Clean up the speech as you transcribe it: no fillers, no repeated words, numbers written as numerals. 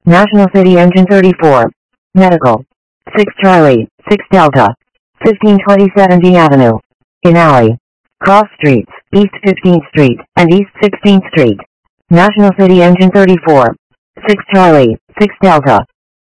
National City Engine 34. Medical. 6 Charlie, 6 Delta. 1527 D Avenue. In alley. Cross streets, East 15th Street, and East 16th Street. National City Engine 34. 6 Charlie, 6 Delta.